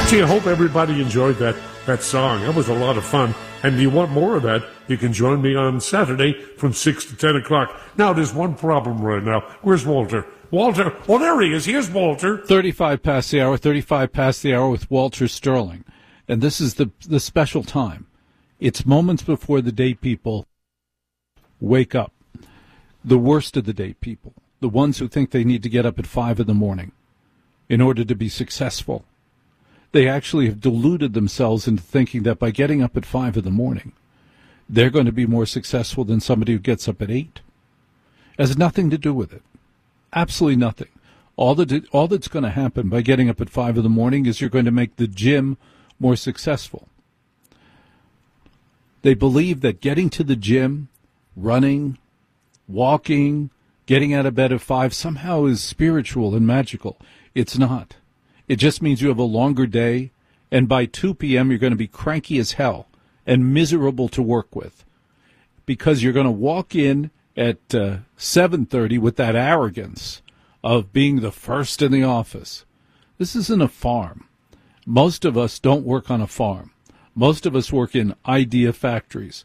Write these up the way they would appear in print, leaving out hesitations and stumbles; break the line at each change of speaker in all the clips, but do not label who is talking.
Gee, I hope everybody enjoyed that song. That was a lot of fun. And if you want more of that, you can join me on Saturday from 6 to 10 o'clock. Now, there's one problem right now. Where's Walter? Walter. Oh, there he is. Here's Walter.
35 past the hour with Walter Sterling. And this is the special time. It's moments before the day people wake up. The worst of the day people. The ones who think they need to get up at 5 in the morning in order to be successful. They actually have deluded themselves into thinking that by getting up at 5 in the morning, they're going to be more successful than somebody who gets up at 8. It has nothing to do with it. Absolutely nothing. All that's going to happen by getting up at 5 in the morning is you're going to make the gym more successful. They believe that getting to the gym, running, walking, getting out of bed at 5 somehow is spiritual and magical. It's not. It just means you have a longer day, and by 2 p.m. you're going to be cranky as hell and miserable to work with because you're going to walk in at 7:30 with that arrogance of being the first in the office. This isn't a farm. Most of us don't work on a farm. Most of us work in idea factories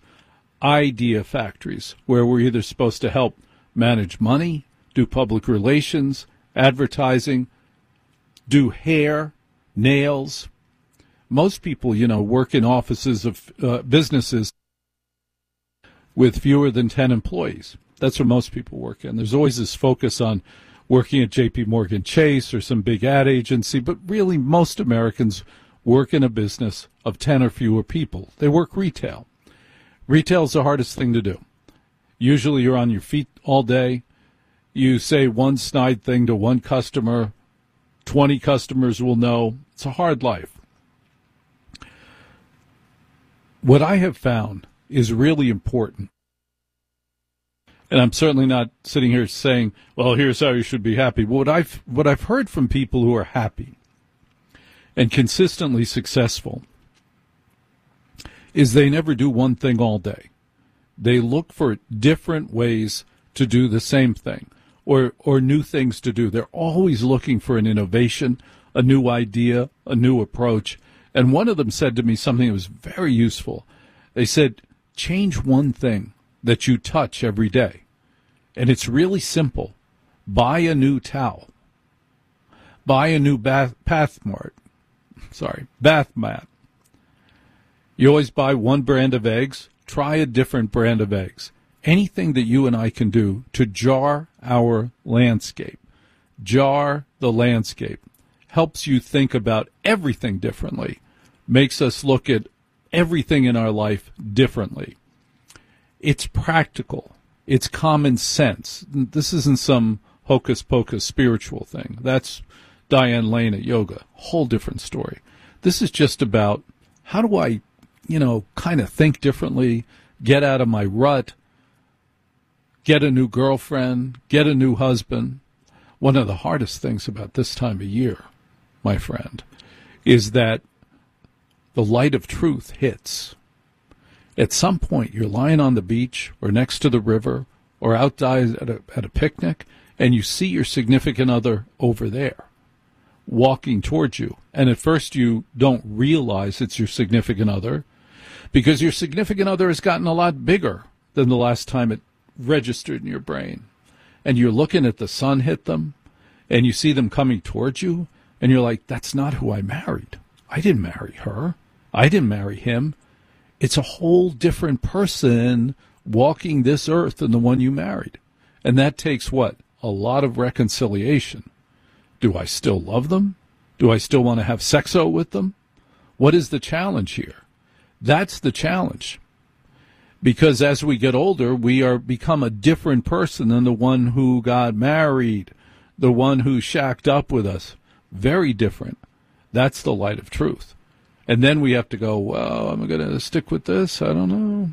where we're either supposed to help manage money, do public relations, advertising, do hair, nails. Most people, work in offices of businesses with fewer than 10 employees. That's where most people work in. There's always this focus on working at J.P. Morgan Chase or some big ad agency, but really most Americans work in a business of 10 or fewer people. They work retail. Retail's the hardest thing to do. Usually you're on your feet all day. You say one snide thing to one customer, 20 customers will know. It's a hard life. What I have found is really important, and I'm certainly not sitting here saying, well, here's how you should be happy. What I've heard from people who are happy and consistently successful is they never do one thing all day. They look for different ways to do the same thing or new things to do. They're always looking for an innovation, a new idea, a new approach. And one of them said to me something that was very useful. They said, change one thing that you touch every day. And it's really simple. Buy a new towel. Buy a new bath mat. You always buy one brand of eggs. Try a different brand of eggs. Anything that you and I can do to jar our landscape, jar the landscape, helps you think about everything differently, makes us look at everything in our life differently. It's practical. It's common sense. This isn't some hocus-pocus spiritual thing. That's Diane Lane at yoga. Whole different story. This is just about how do I, kind of think differently, get out of my rut, get a new girlfriend, get a new husband. One of the hardest things about this time of year, my friend, is that the light of truth hits. At some point, you're lying on the beach or next to the river or outside at a picnic, and you see your significant other over there walking towards you. And at first, you don't realize it's your significant other because your significant other has gotten a lot bigger than the last time it registered in your brain. And you're looking at the sun hit them, and you see them coming towards you, and you're like, that's not who I married. I didn't marry her. I didn't marry him. It's a whole different person walking this earth than the one you married. And that takes what? A lot of reconciliation. Do I still love them? Do I still want to have sexo with them? What is the challenge here? That's the challenge. Because as we get older, we become a different person than the one who got married, the one who shacked up with us. Very different. That's the light of truth. And then we have to go, well, am I going to stick with this? I don't know.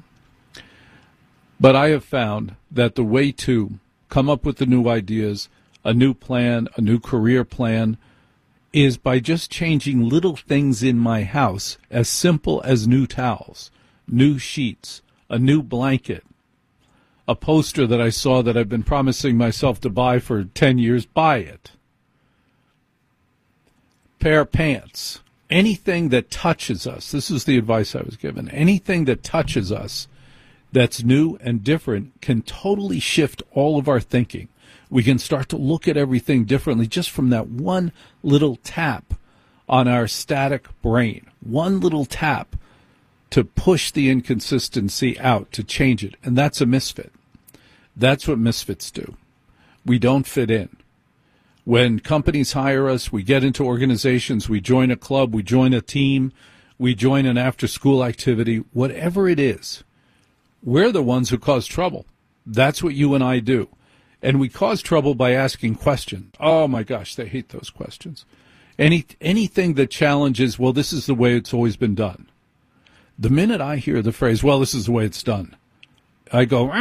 But I have found that the way to come up with the new ideas, a new plan, a new career plan, is by just changing little things in my house, as simple as new towels, new sheets, a new blanket, a poster that I saw that I've been promising myself to buy for 10 years, buy it. Pair of pants. anything that touches us, this is the advice I was given, anything that touches us that's new and different can totally shift all of our thinking. We can start to look at everything differently just from that one little tap on our static brain. One little tap to push the inconsistency out, to change it. And that's a misfit. That's what misfits do. We don't fit in. When companies hire us, we get into organizations, we join a club, we join a team, we join an after-school activity, whatever it is, we're the ones who cause trouble. That's what you and I do. And we cause trouble by asking questions. Oh, my gosh, they hate those questions. Anything that challenges, well, this is the way it's always been done. The minute I hear the phrase, well, this is the way it's done, I go,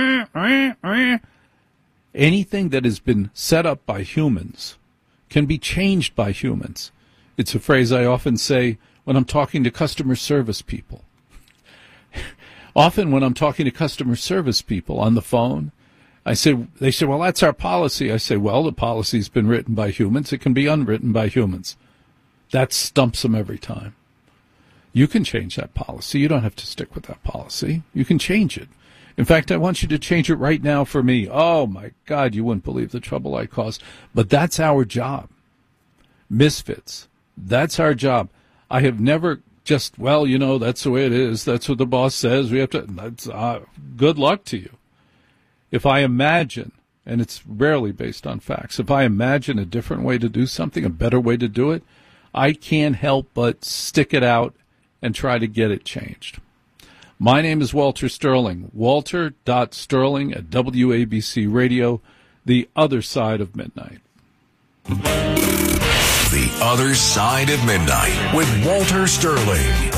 anything that has been set up by humans can be changed by humans. It's a phrase I often say when I'm talking to customer service people. Often when I'm talking to customer service people on the phone, they say, well, that's our policy. I say, well, the policy's been written by humans. It can be unwritten by humans. That stumps them every time. You can change that policy. You don't have to stick with that policy. You can change it. In fact, I want you to change it right now for me. Oh, my God, you wouldn't believe the trouble I caused. But that's our job. Misfits. That's our job. I have never just, well, you know, that's the way it is. That's what the boss says. We have to. That's good luck to you. If I imagine, and it's rarely based on facts, if I imagine a different way to do something, a better way to do it, I can't help but stick it out and try to get it changed. My name is Walter Sterling, walter.sterling@WABC Radio, the other side of midnight.
The Other Side of Midnight with Walter Sterling.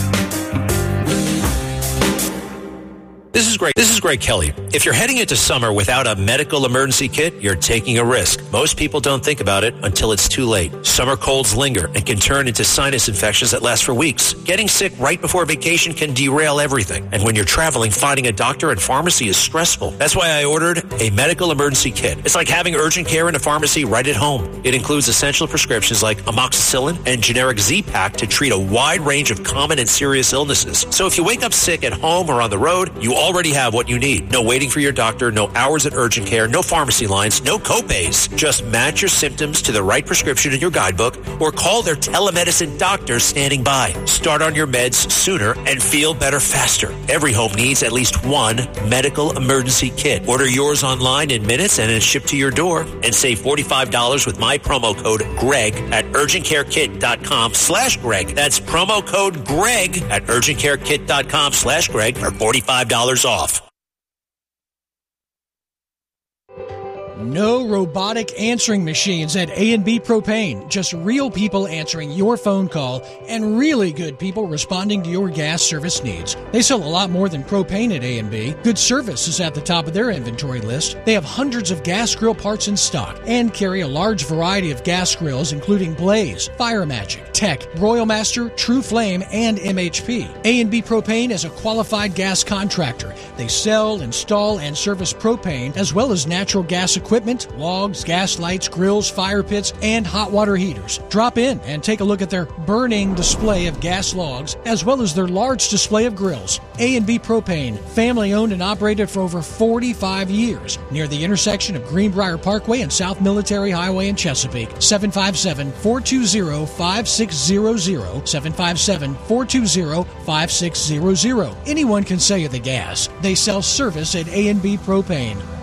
This is Greg Kelly. If you're heading into summer without a medical emergency kit, you're taking a risk. Most people don't think about it until it's too late. Summer colds linger and can turn into sinus infections that last for weeks. Getting sick right before vacation can derail everything. And when you're traveling, finding a doctor and pharmacy is stressful. That's why I ordered a medical emergency kit. It's like having urgent care in a pharmacy right at home. It includes essential prescriptions like amoxicillin and generic Z-Pak to treat a wide range of common and serious illnesses. So if you wake up sick at home or on the road, you already have what you need. No waiting for your doctor, no hours at urgent care, no pharmacy lines, no copays. Just match your symptoms to the right prescription in your guidebook or call their telemedicine doctor standing by. Start on your meds sooner and feel better faster. Every home needs at least one medical emergency kit. Order yours online in minutes and it's shipped to your door, and save $45 with my promo code GREG at urgentcarekit.com/Greg. That's promo code GREG at urgentcarekit.com/Greg for $45 off.
No robotic answering machines at A&B Propane. Just real people answering your phone call and really good people responding to your gas service needs. They sell a lot more than propane at A&B. Good service is at the top of their inventory list. They have hundreds of gas grill parts in stock and carry a large variety of gas grills including Blaze, Fire Magic, Tech, Royal Master, True Flame, and MHP. A&B Propane is a qualified gas contractor. They sell, install, and service propane as well as natural gas equipment, logs, gas lights, grills, fire pits, and hot water heaters. Drop in and take a look at their burning display of gas logs as well as their large display of grills. A&B Propane, family owned and operated for over 45 years near the intersection of Greenbrier Parkway and South Military Highway in Chesapeake. 757-420-5600, 757-420-5600. Anyone can sell you the gas. They sell service at A&B Propane.